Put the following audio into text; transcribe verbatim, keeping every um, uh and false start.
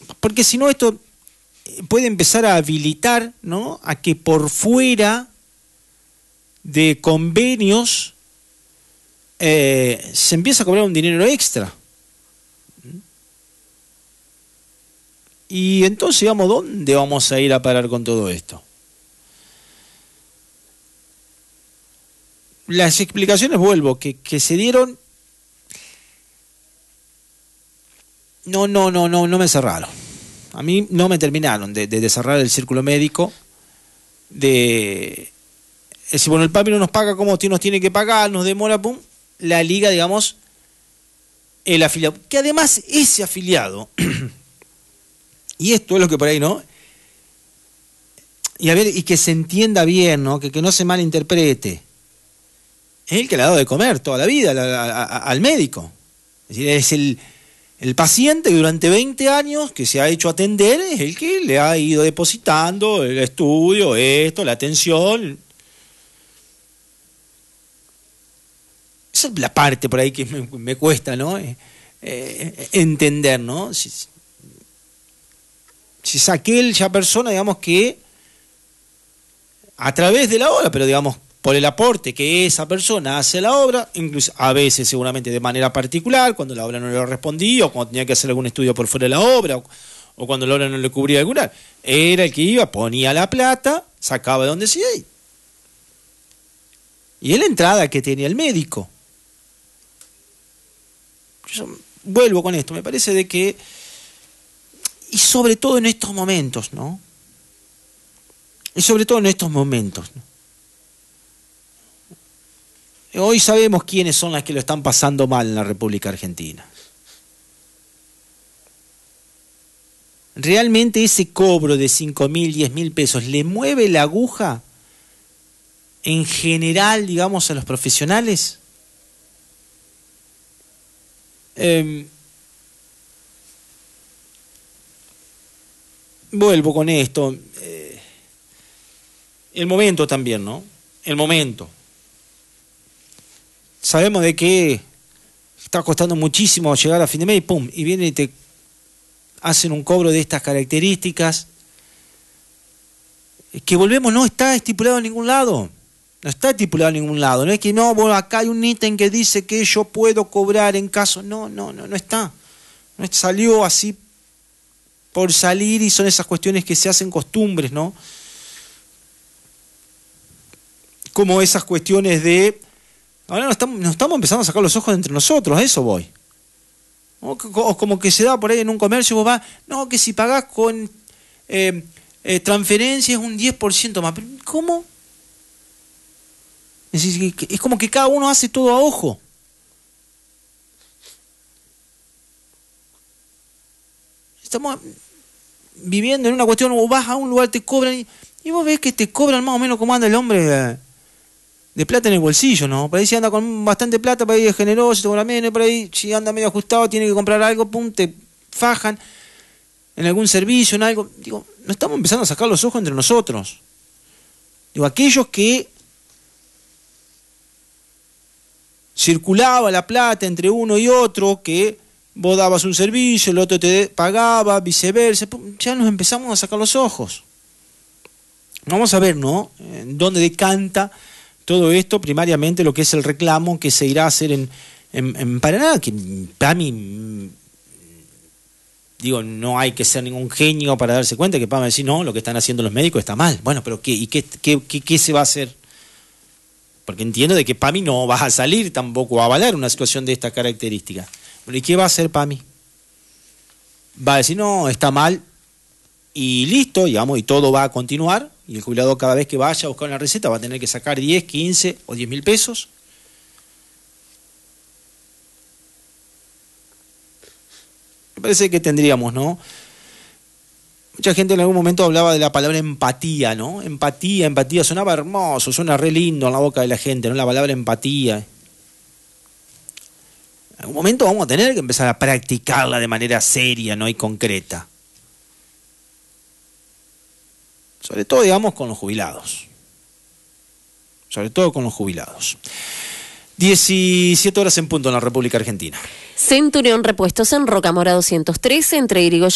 porque si no esto puede empezar a habilitar, ¿no?, a que por fuera de convenios eh, se empieza a cobrar un dinero extra. Y entonces, digamos, ¿dónde vamos a ir a parar con todo esto? Las explicaciones, vuelvo, que, que se dieron, no, no, no, no, no me cerraron. A mí no me terminaron de, de, de cerrar el círculo médico, de es decir, bueno, el PAMI no nos paga como nos tiene que pagar, nos demora, pum, la liga, digamos, el afiliado. Que además ese afiliado, y esto es lo que por ahí, ¿no? Y a ver, y que se entienda bien, ¿no? Que, que no se malinterprete. Es el que le ha dado de comer toda la vida a, a, a, al médico. Es decir, es el, el paciente que durante veinte años que se ha hecho atender, es el que le ha ido depositando el estudio, esto, la atención. Esa es la parte por ahí que me, me cuesta, ¿no? Eh, eh, entender, ¿no? Si, si es aquella persona, digamos, que a través de la obra, pero digamos, por el aporte que esa persona hace a la obra, incluso a veces seguramente de manera particular, cuando la obra no le respondía, o cuando tenía que hacer algún estudio por fuera de la obra, o, o cuando la obra no le cubría alguna, era el que iba, ponía la plata, sacaba de donde sea, y, y es la entrada que tenía el médico. Yo vuelvo con esto, me parece de que, y sobre todo en estos momentos, ¿no? Y sobre todo en estos momentos, ¿no? Hoy sabemos quiénes son las que lo están pasando mal en la República Argentina. ¿Realmente ese cobro de cinco mil, diez mil pesos le mueve la aguja en general, digamos, a los profesionales? Eh, vuelvo con esto. Eh, el momento también, ¿no? El momento. Sabemos de que está costando muchísimo llegar a fin de mes y pum, y vienen y te hacen un cobro de estas características. Que volvemos, no está estipulado en ningún lado. No está estipulado en ningún lado. No es que no, bueno, acá hay un ítem que dice que yo puedo cobrar en caso. No, no, no, no está. No salió así por salir y son esas cuestiones que se hacen costumbres, ¿no? Como esas cuestiones de... Ahora nos estamos, nos estamos empezando a sacar los ojos entre nosotros, a eso voy. O, o como que se da por ahí en un comercio, vos vas, no, que si pagás con eh, eh, transferencia es un diez por ciento más. ¿Cómo? Es decir, es como que cada uno hace todo a ojo. Estamos viviendo en una cuestión, vos vas a un lugar, te cobran, y, y vos ves que te cobran más o menos como anda el hombre... Eh, de plata en el bolsillo, ¿no? Por ahí si anda con bastante plata, por ahí es generoso, te cobra menos, por ahí si anda medio ajustado, tiene que comprar algo, pum, te fajan en algún servicio, en algo. Digo, no estamos empezando a sacar los ojos entre nosotros. Digo, aquellos que circulaba la plata entre uno y otro, que vos dabas un servicio, el otro te pagaba, viceversa, pum, ya nos empezamos a sacar los ojos. Vamos a ver, ¿no? En dónde decanta todo esto, primariamente lo que es el reclamo que se irá a hacer en, en, en Paraná, que para mí, digo, no hay que ser ningún genio para darse cuenta que para decir, no, lo que están haciendo los médicos está mal. Bueno, pero ¿qué, y qué, qué, qué, qué se va a hacer? Porque entiendo de que PAMI no va a salir tampoco a avalar una situación de esta característica. Pero ¿y qué va a hacer PAMI? Va a decir, no, está mal, y listo, digamos, y todo va a continuar. Y el jubilado cada vez que vaya a buscar una receta va a tener que sacar diez, quince o diez mil pesos. Me parece que tendríamos, ¿no? Mucha gente en algún momento hablaba de la palabra empatía, ¿no? Empatía, empatía, sonaba hermoso, suena re lindo en la boca de la gente, ¿no? La palabra empatía. En algún momento vamos a tener que empezar a practicarla de manera seria, ¿no? Y concreta. Sobre todo, digamos, con los jubilados. Sobre todo con los jubilados. diecisiete horas en punto en la República Argentina. Centurión Repuestos en Rocamora doscientos trece, entre Irigoyen